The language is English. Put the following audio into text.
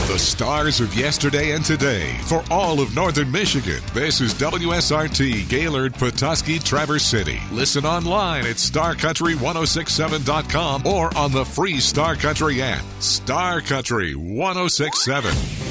The stars of yesterday and today for all of Northern Michigan. This is WSRT Gaylord, Petoskey, Traverse City. Listen online at starcountry1067.com or on the free Star Country app. Star Country 1067.